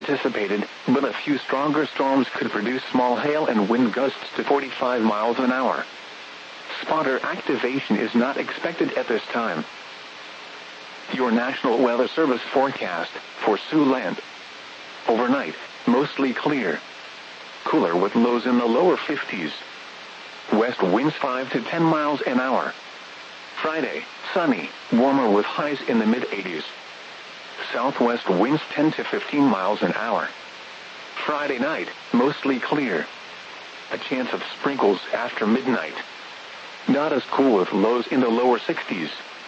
anticipated, but a few stronger storms could produce small hail and wind gusts to 45 miles an hour. Spotter activation is not expected at this time. Your National Weather Service forecast for Siouxland. Overnight, mostly clear. Cooler with lows in the lower 50s. West winds 5 to 10 miles an hour. Friday, sunny, warmer with highs in the mid-80s. Southwest winds 10 to 15 miles an hour. Friday night, mostly clear. A chance of sprinkles after midnight. Not as cool with lows in the lower 60s.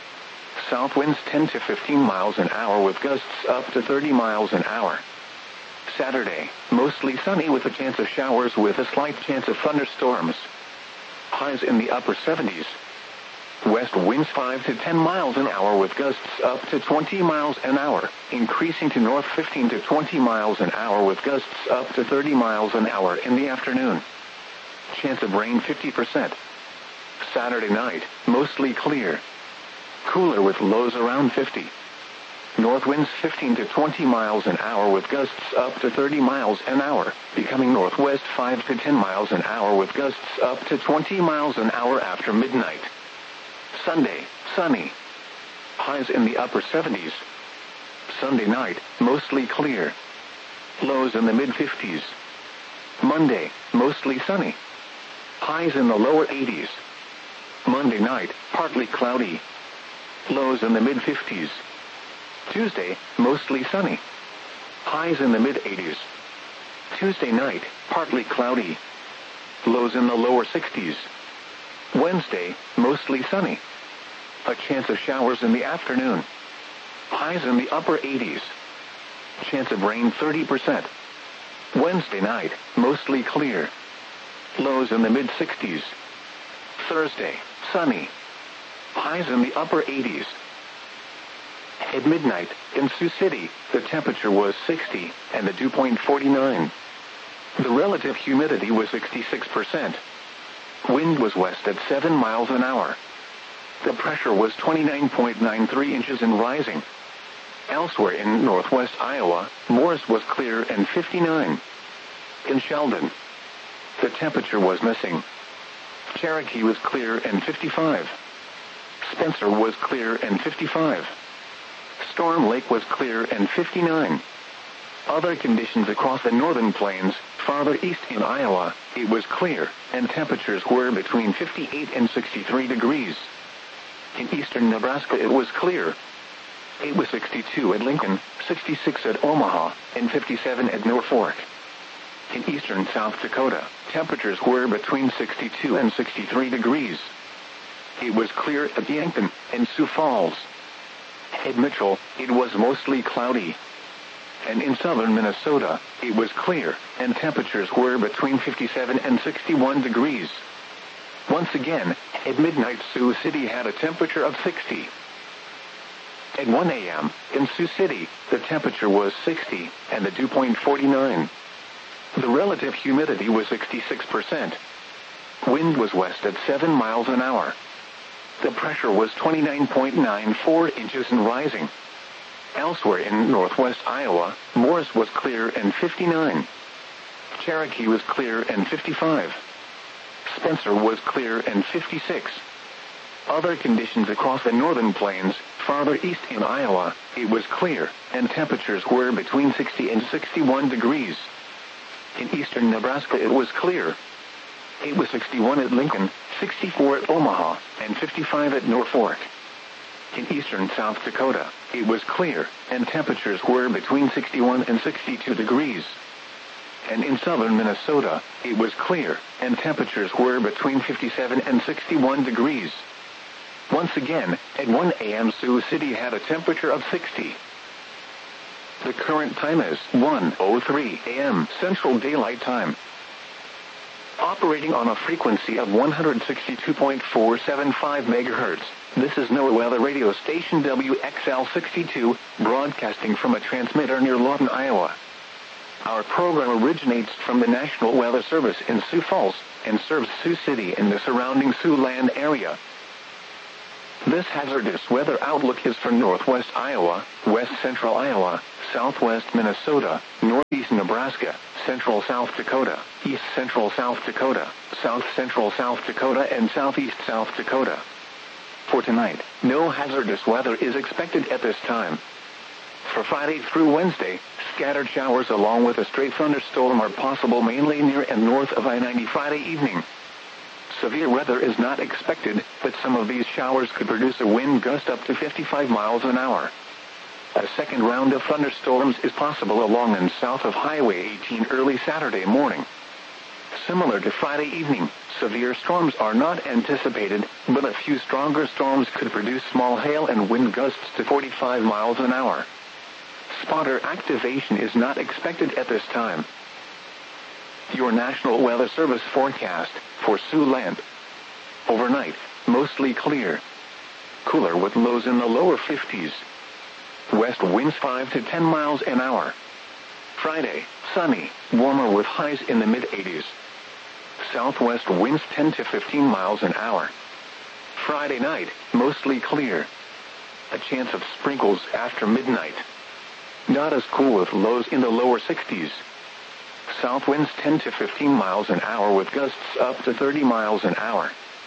South winds 10 to 15 miles an hour with gusts up to 30 miles an hour. Saturday, mostly sunny with a chance of showers with a slight chance of thunderstorms. Highs in the upper 70s. West winds 5 to 10 miles an hour with gusts up to 20 miles an hour, increasing to north 15 to 20 miles an hour with gusts up to 30 miles an hour in the afternoon. Chance of rain 50%. Saturday night, mostly clear. Cooler with lows around 50. North winds 15 to 20 miles an hour with gusts up to 30 miles an hour, becoming northwest 5 to 10 miles an hour with gusts up to 20 miles an hour after midnight. Sunday, sunny. Highs in the upper 70s. Sunday night, mostly clear. Lows in the mid-50s. Monday, mostly sunny. Highs in the lower 80s. Monday night, partly cloudy. Lows in the mid-50s. Tuesday, mostly sunny. Highs in the mid-80s. Tuesday night, partly cloudy. Lows in the lower 60s. Wednesday, mostly sunny. A chance of showers in the afternoon. Highs in the upper 80s. Chance of rain 30%. Wednesday night, mostly clear. Lows in the mid-60s. Thursday, sunny. Highs in the upper 80s. At midnight, in Sioux City, the temperature was 60, and the dew point 49. The relative humidity was 66%. Wind was west at 7 miles an hour. The pressure was 29.93 inches and rising. Elsewhere in northwest Iowa, Morris was clear and 59. In Sheldon, the temperature was missing. Cherokee was clear and 55. Spencer was clear and 55. Storm Lake was clear and 59. Other conditions across the northern plains, farther east in Iowa, it was clear, and temperatures were between 58 and 63 degrees. In eastern Nebraska it was clear. It was 62 at Lincoln, 66 at Omaha, and 57 at Norfolk. In eastern South Dakota, temperatures were between 62 and 63 degrees. It was clear at Yankton and Sioux Falls. At Mitchell, it was mostly cloudy. And in southern Minnesota, it was clear, and temperatures were between 57 and 61 degrees. Once again, at midnight Sioux City had a temperature of 60. At 1 a.m., in Sioux City, the temperature was 60, and the dew point 49. The relative humidity was 66%. Wind was west at 7 miles an hour. The pressure was 29.94 inches and rising. Elsewhere in northwest Iowa, Morris was clear and 59. Cherokee was clear and 55. Spencer was clear and 56. Other conditions across the northern plains, farther east in Iowa, it was clear, and temperatures were between 60 and 61 degrees. In eastern Nebraska it was clear. It was 61 at Lincoln, 64 at Omaha, and 55 at Norfolk. In eastern South Dakota, it was clear, and temperatures were between 61 and 62 degrees. And in southern Minnesota, it was clear, and temperatures were between 57 and 61 degrees. Once again, at 1 a.m. Sioux City had a temperature of 60. The current time is 1:03 a.m. Central Daylight Time. Operating on a frequency of 162.475 megahertz, this is NOAA Weather Radio Station WXL62, broadcasting from a transmitter near Lawton, Iowa. Our program originates from the National Weather Service in Sioux Falls and serves Sioux City and the surrounding Siouxland area. This hazardous weather outlook is for northwest Iowa, west central Iowa, southwest Minnesota, northeast Nebraska, central South Dakota, east central South Dakota, south central South Dakota, and southeast South Dakota. For tonight, no hazardous weather is expected at this time. For Friday through Wednesday, scattered showers along with a stray thunderstorm are possible mainly near and north of I-90 Friday evening. Severe weather is not expected, but some of these showers could produce a wind gust up to 55 miles an hour. A second round of thunderstorms is possible along and south of Highway 18 early Saturday morning. Similar to Friday evening, severe storms are not anticipated, but a few stronger storms could produce small hail and wind gusts to 45 miles an hour. Spotter activation is not expected at this time. Your National Weather Service forecast for Siouxland. Overnight, mostly clear. Cooler with lows in the lower 50s. West winds 5 to 10 miles an hour. Friday, sunny, warmer with highs in the mid-80s. Southwest winds 10 to 15 miles an hour. Friday night, mostly clear. A chance of sprinkles after midnight. Not as cool with lows in the lower 60s. South winds 10 to 15 miles an hour with gusts up to 30 miles an hour.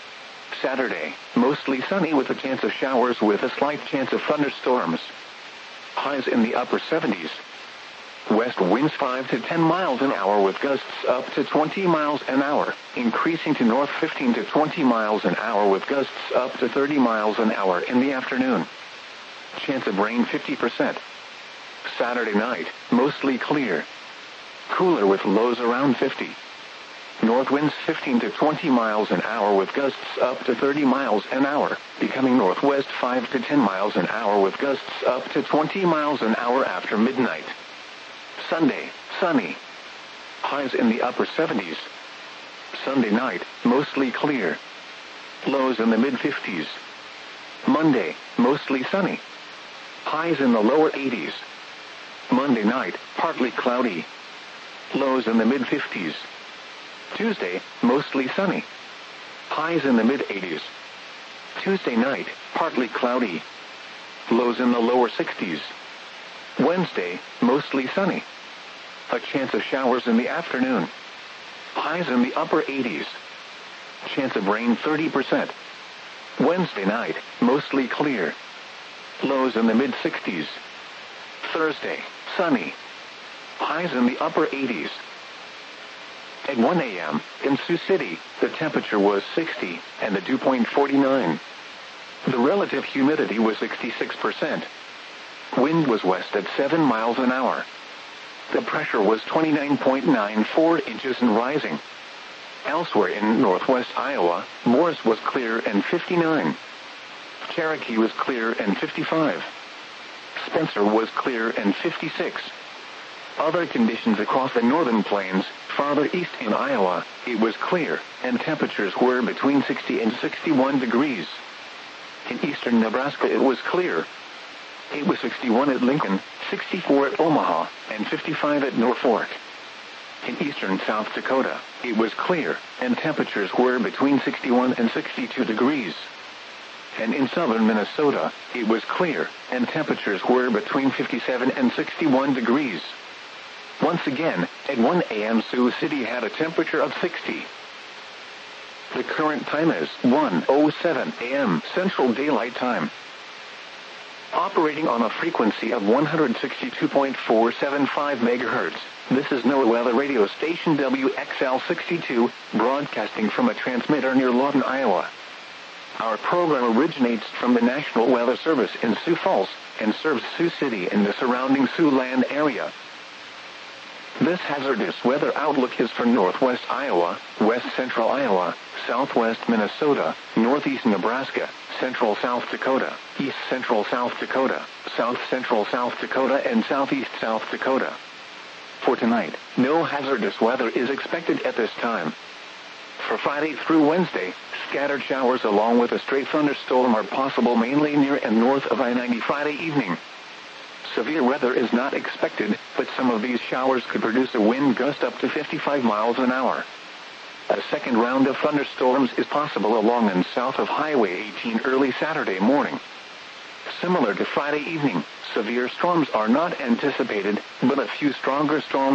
Saturday, mostly sunny with a chance of showers with a slight chance of thunderstorms. Highs in the upper 70s. West winds 5 to 10 miles an hour with gusts up to 20 miles an hour, increasing to north 15 to 20 miles an hour with gusts up to 30 miles an hour in the afternoon. Chance of rain 50%. Saturday night, mostly clear. Cooler with lows around 50. North winds 15 to 20 miles an hour with gusts up to 30 miles an hour, becoming northwest 5 to 10 miles an hour with gusts up to 20 miles an hour after midnight. Sunday, sunny. Highs in the upper 70s. Sunday night, mostly clear. Lows in the mid-50s. Monday, mostly sunny. Highs in the lower 80s. Monday night, partly cloudy. Lows in the mid-50s. Tuesday, mostly sunny. Highs in the mid-80s. Tuesday night, partly cloudy. Lows in the lower 60s. Wednesday, mostly sunny. A chance of showers in the afternoon. Highs in the upper 80s. Chance of rain 30%. Wednesday night, mostly clear. Lows in the mid-60s. Thursday, sunny. Highs in the upper 80s. At 1 a.m., in Sioux City, the temperature was 60, and the dew point 49. The relative humidity was 66%. Wind was west at 7 miles an hour. The pressure was 29.94 inches and rising. Elsewhere in northwest Iowa, Morris was clear and 59. Cherokee was clear and 55. Spencer was clear and 56. Other conditions across the northern plains, farther east in Iowa, it was clear, and temperatures were between 60 and 61 degrees. In eastern Nebraska it was clear. It was 61 at Lincoln, 64 at Omaha, and 55 at Norfolk. In eastern South Dakota, it was clear, and temperatures were between 61 and 62 degrees. And in southern Minnesota, it was clear, and temperatures were between 57 and 61 degrees. Once again, at 1 a.m. Sioux City had a temperature of 60. The current time is 1:07 a.m. Central Daylight Time. Operating on a frequency of 162.475 MHz, this is NOAA Weather Radio Station WXL62, broadcasting from a transmitter near Lawton, Iowa. Our program originates from the National Weather Service in Sioux Falls, and serves Sioux City and the surrounding Siouxland area. This hazardous weather outlook is for northwest Iowa, west central Iowa, southwest Minnesota, northeast Nebraska, central South Dakota, east central South Dakota, south central South Dakota, and southeast South Dakota. For tonight, no hazardous weather is expected at this time. For Friday through Wednesday, scattered showers along with a stray thunderstorm are possible mainly near and north of I-90 Friday evening. Severe weather is not expected, but some of these showers could produce a wind gust up to 55 miles an hour. A second round of thunderstorms is possible along and south of Highway 18 early Saturday morning. Similar to Friday evening, severe storms are not anticipated, but a few stronger storms